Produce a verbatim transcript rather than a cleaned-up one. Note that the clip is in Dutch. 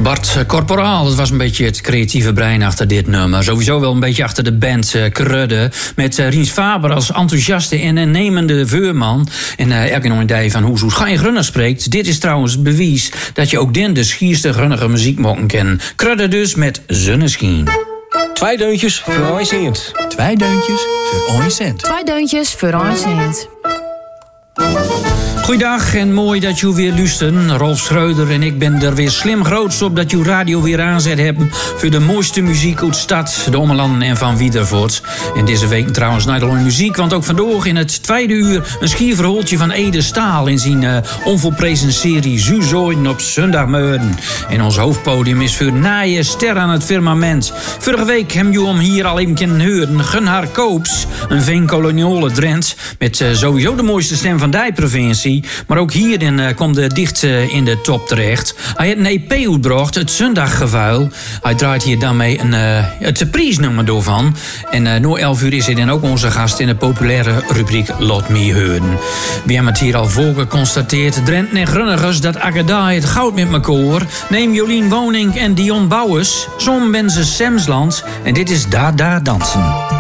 Bart Corporaal, dat was een beetje het creatieve brein achter dit nummer. Sowieso wel een beetje achter de band uh, Krudde. Met uh, Riens Faber als enthousiaste en innemende veurman. En uh, elke nog een idee van hoe zo'n Gij Grunner spreekt. Dit is trouwens het bewijs dat je ook den de schierste grunnige muziek mogen kennen. Krudde dus met Zonneschien. Twee deuntjes voor een cent. Twee deuntjes voor een cent. Twee deuntjes voor een cent. Goeiedag en mooi dat jullie weer luisteren. Rolf Schreuder en ik ben er weer slim groots op dat jullie radio weer aanzet hebben voor de mooiste muziek uit stad, de Ommelanden en van Wiedervoort. En deze week trouwens niet alleen muziek, want ook vandaag in het tweede uur een schierverholtje van Ede Staal in zijn uh, onvolprezen serie Zuzoiden op zondagmorgen. En ons hoofdpodium is voor naaie ster aan het firmament. Vorige week hebben jullie hem hier al even kunnen horen. Gunnar Koops, een veenkoloniale Drent met uh, sowieso de mooiste stem van die provincie. Maar ook hierin uh, komt de dicht uh, in de top terecht. Hij heeft een E P uitgebracht, het Zondaggevuil. Hij draait hier daarmee een, uh, het prijsnummer door van. En uh, na elf uur is hij dan ook onze gast in de populaire rubriek Lot Me Heuren. We hebben het hier al voor geconstateerd. Drenthe en Grunnigers, dat akkedai het goud met mekaar. Neem Jolien Woning en Dion Bouwers. Som ben ze Semsland. En dit is Daar Daar Dansen.